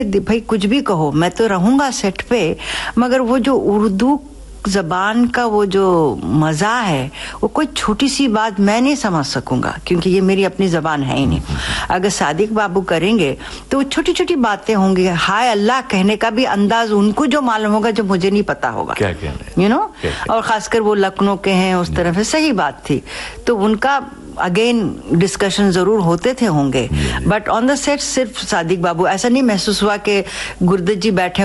भाई कुछ भी कहो, मैं तो रहूंगा सेट पे, मगर वो जो उर्दू जबान का वो जो मजा है, वो कोई छोटी सी बात मैं नहीं समझ सकूंगा, क्योंकि ये मेरी अपनी जबान है ही नहीं। अगर सादिक बाबू करेंगे तो वो छोटी छोटी बातें होंगी, हाय अल्लाह कहने का भी अंदाज उनको जो मालूम होगा, जो मुझे नहीं पता होगा, क्या कहना, यू नो। और खासकर वो लखनऊ के हैं, उस तरफ से सही बात थी, तो उनका अगेन डिस्कशन जरूर होते थे होंगे, बट ऑन द सेट सिर्फ सादिक बाबू, ऐसा नहीं महसूस हुआ कि गुरदत जी बैठे